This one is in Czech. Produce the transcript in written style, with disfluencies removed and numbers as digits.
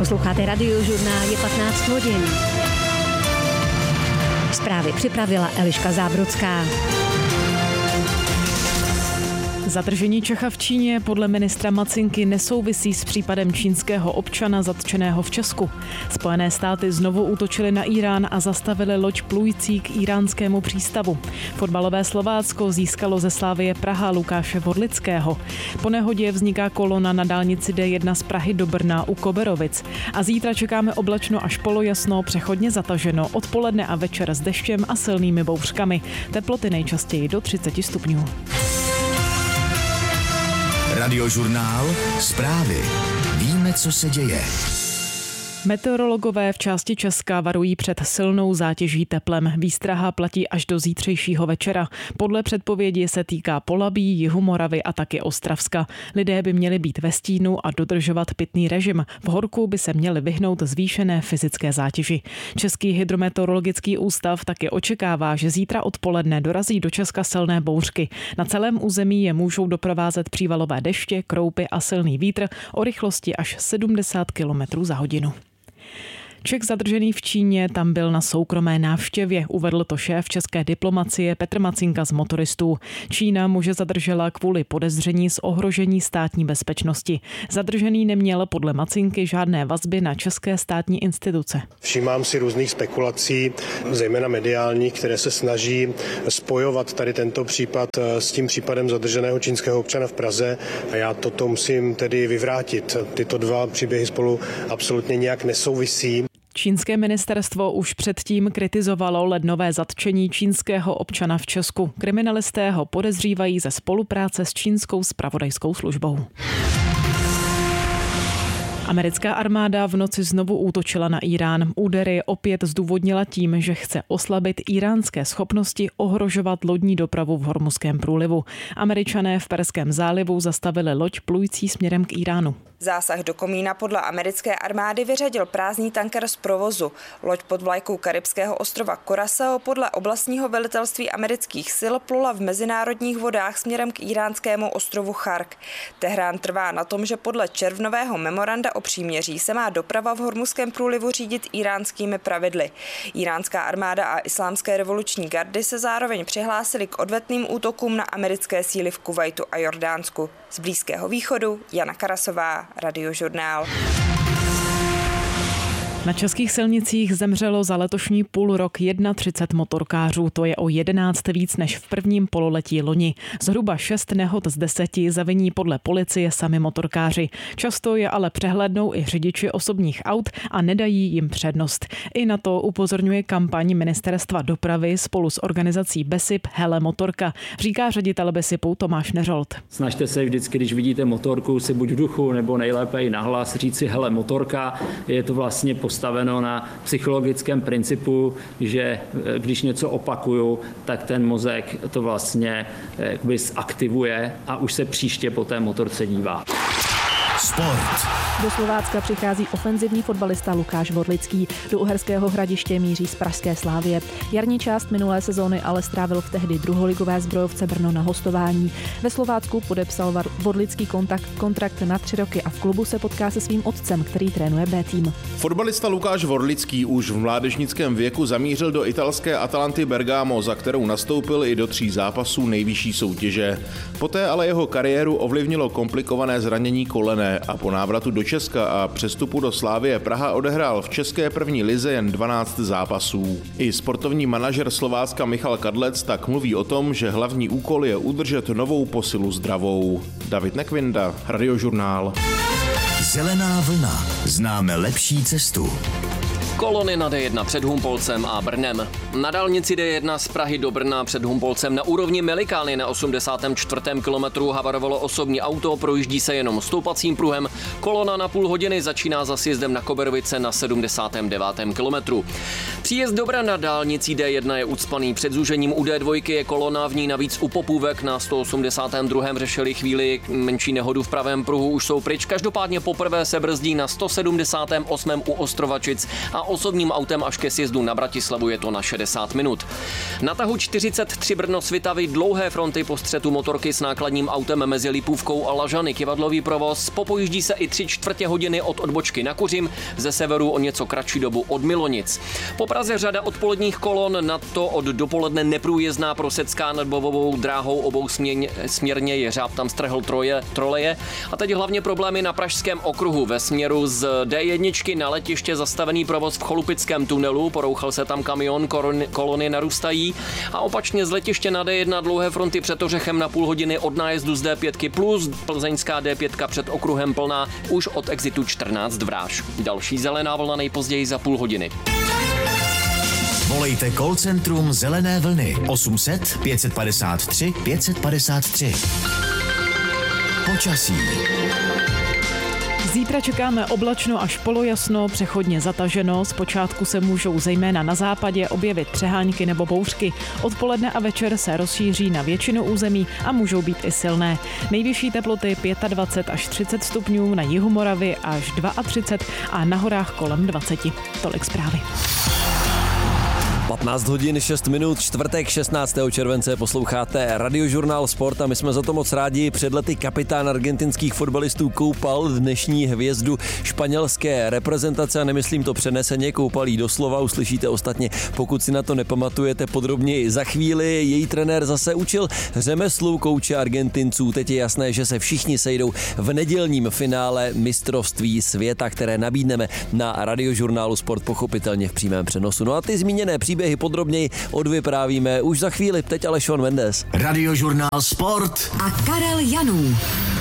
Posloucháte Radiožurnál, je 15 hodin. Zprávy připravila Eliška Zábrodská. Zadržení Čecha v Číně podle ministra Macinky nesouvisí s případem čínského občana zatčeného v Česku. Spojené státy znovu útočily na Írán a zastavili loď plující k íránskému přístavu. Fotbalové Slovácko získalo ze Slavie Praha Lukáše Vodlického. Po nehodě vzniká kolona na dálnici D1 z Prahy do Brna u Koberovic. A zítra čekáme oblačno až polojasno, přechodně zataženo, odpoledne a večer s deštěm a silnými bouřkami. Teploty nejčastěji do 30 stupňů. Radiožurnál, zprávy. Víme, co se děje. Meteorologové v části Česka varují před silnou zátěží teplem. Výstraha platí až do zítřejšího večera. Podle předpovědi se týká Polabí, Jihu Moravy a taky Ostravska. Lidé by měli být ve stínu a dodržovat pitný režim. V horku by se měli vyhnout zvýšené fyzické zátěži. Český hydrometeorologický ústav taky očekává, že zítra odpoledne dorazí do Česka silné bouřky. Na celém území je můžou doprovázet přívalové deště, kroupy a silný vítr o rychlosti až 70 km za hodinu. Čech zadržený v Číně tam byl na soukromé návštěvě, uvedl to šéf české diplomacie Petr Macinka z Motoristů. Čína muže zadržela kvůli podezření z ohrožení státní bezpečnosti. Zadržený neměl podle Macinky žádné vazby na české státní instituce. Všímám si různých spekulací, zejména mediálních, které se snaží spojovat tady tento případ s tím případem zadrženého čínského občana v Praze a já toto musím tedy vyvrátit. Tyto dva příběhy spolu absolutně nějak nesouvisí. Čínské ministerstvo už předtím kritizovalo lednové zatčení čínského občana v Česku. Kriminalisté ho podezřívají ze spolupráce s čínskou zpravodajskou službou. Americká armáda v noci znovu útočila na Írán. Údery opět zdůvodnila tím, že chce oslabit íránské schopnosti ohrožovat lodní dopravu v Hormuzském průlivu. Američané v Perském zálivu zastavili loď plující směrem k Iránu. Zásah do komína podle americké armády vyřadil prázdný tanker z provozu. Loď pod vlajkou karibského ostrova Curaçao podle oblastního velitelství amerických sil plula v mezinárodních vodách směrem k iránskému ostrovu Chark. Tehrán trvá na tom, že podle červnového memoranda o příměří se má doprava v Hormuzském průlivu řídit iránskými pravidly. Iránská armáda a islámské revoluční gardy se zároveň přihlásily k odvetným útokům na americké síly v Kuvajtu a Jordánsku. Z Blízkého východu Jana Karasová, Radiožurnál. Na českých silnicích zemřelo za letošní půlrok 31 motorkářů, to je o 11 víc než v prvním pololetí loni. Zhruba 6 nehod z 10 zaviní podle policie sami motorkáři. Často je ale přehlédnou i řidiči osobních aut a nedají jim přednost. I na to upozorňuje kampaň Ministerstva dopravy spolu s organizací BESIP Hele motorka, říká ředitel BESIPu Tomáš Neřolt. Snažte se vždycky, když vidíte motorku, si buď v duchu nebo nejlépe i nahlas říci hele motorka. Je to vlastně postaveno na psychologickém principu, že když něco opakuju, tak ten mozek to vlastně zaktivuje a už se příště po té motorce dívá. Sport. Do Slovácka přichází ofenzivní fotbalista Lukáš Vodlický. Do Uherského Hradiště míří z pražské Slavie. Jarní část minulé sezóny ale strávil v tehdy druholigové Zbrojovce Brno na hostování. Ve Slovácku podepsal Vodlický kontrakt na 3 roky a v klubu se potká se svým otcem, který trénuje B tým. Fotbalista Lukáš Vodlický už v mládežnickém věku zamířil do italské Atalanty Bergamo, za kterou nastoupil i do 3 zápasů nejvyšší soutěže. Poté ale jeho kariéru ovlivnilo komplikované zranění kolene a po návratu do Česka a přestupu do Slavie Praha odehrál v české první lize jen 12 zápasů. I sportovní manažer Slovácka Michal Kadlec tak mluví o tom, že hlavní úkol je udržet novou posilu zdravou. David Nekvinda, Radiožurnál. Zelená vlna. Známe lepší cestu. Kolony na D1 před Humpolcem a Brnem. Na dálnici D1 z Prahy do Brna před Humpolcem na úrovni Melikány na 84. kilometru havarovalo osobní auto, projíždí se jenom stoupacím pruhem. Kolona na půl hodiny začíná za sjezdem na Koberovice na 79. kilometru. Příjezd do Brna na dálnici D1 je ucpaný. Před zúžením u D2 je kolona, v ní navíc u Popůvek na 182. řešili chvíli menší nehodu v pravém pruhu, už jsou pryč. Každopádně poprvé se brzdí na 178. u Ostrovačic a osobním autem až ke sjezdu na Bratislavu je to na 60 minut. Na tahu 43 Brno-Svitavy dlouhé fronty po střetu motorky s nákladním autem mezi Lipůvkou a Lažany. Kyvadlový provoz, popojíždí se i 3/4 hodiny od odbočky na Kuřim, ze severu o něco kratší dobu od Milonic. Po Praze řada odpoledních kolon, na to od dopoledne neprůjezdná Prosecká nad bojovou dráhou obousměrně, jeřáb tam strhl troleje a teď hlavně problémy na Pražském okruhu. Ve směru z D1 na letiště zastavený provoz v Cholupickém tunelu, porouchal se tam kamion, kolony narůstají a opačně z letiště na D1 dlouhé fronty před Ořechem na půl hodiny od nájezdu z D5 plus plzeňská D5 před okruhem plná už od exitu 14 Vráž. Další zelená vlna nejpozději za půl hodiny. Volejte call centrum Zelené vlny 800 553 553. Počasí. Zítra čekáme oblačno až polojasno, přechodně zataženo. Zpočátku se můžou zejména na západě objevit přehánky nebo bouřky. Odpoledne a večer se rozšíří na většinu území a můžou být i silné. Nejvyšší teploty 25 až 30 stupňů, na jihu Moravy až 32 a na horách kolem 20. Tolik zprávy. 15 hodin 6 minut, čtvrtek 16. července posloucháte Radiožurnál Sport a my jsme za to moc rádi. Před lety kapitán argentinských fotbalistů koupal dnešní hvězdu španělské reprezentace a nemyslím to přeneseně, koupal jí doslova, uslyšíte ostatně, pokud si na to nepamatujete podrobněji. Za chvíli její trenér zase učil řemeslu kouče Argentinců. Teď je jasné, že se všichni sejdou v nedělním finále mistrovství světa, které nabídneme na Radiožurnálu Sport pochopitelně v přímém přenosu. No a ty zmíněné příběhy podrobněji odvyprávíme už za chvíli, teď ale Shawn Mendes. Radiožurnál Sport a Karel Janů.